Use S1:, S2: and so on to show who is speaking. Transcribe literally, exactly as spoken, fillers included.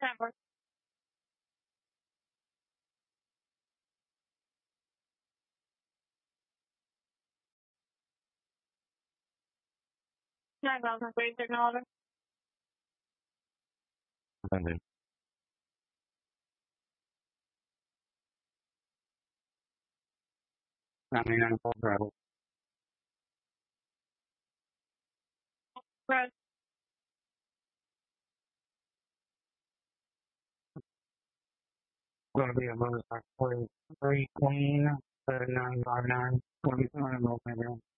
S1: Never. nine thousand three technology.
S2: Hundred. Ninety-nine full throttle.
S1: Red.
S2: Going to be a motorcycle. Three Queen, seven nine five nine. Going to be throwing a little bit.